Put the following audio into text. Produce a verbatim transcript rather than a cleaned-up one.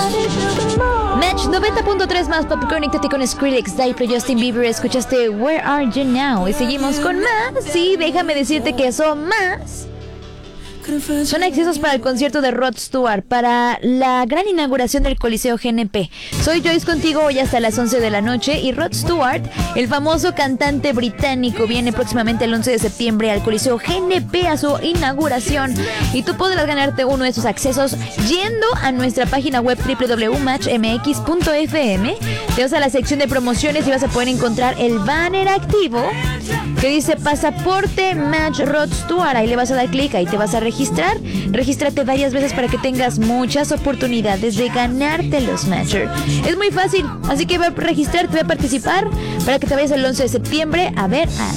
Match noventa punto tres más Pop, conéctate con Skrillex, Diplo, Justin Bieber. Escuchaste Where Are You Now y seguimos con más. Sí, déjame decirte que son más. Son accesos para el concierto de Rod Stewart, para la gran inauguración del Coliseo G N P. Soy Joyce contigo hoy hasta las once de la noche y Rod Stewart, el famoso cantante británico, viene próximamente el once de septiembre al Coliseo G N P a su inauguración. Y tú podrás ganarte uno de esos accesos yendo a nuestra página web doble u doble u doble u punto match m x punto f m. Te vas a la sección de promociones y vas a poder encontrar el banner activo que dice Pasaporte Match Rod Stewart. Ahí le vas a dar clic, ahí te vas a registrar. Regístrate varias veces para que tengas muchas oportunidades de ganarte los Matcher. Es muy fácil, así que ve a registrarte, ve a participar para que te vayas el once de septiembre a ver a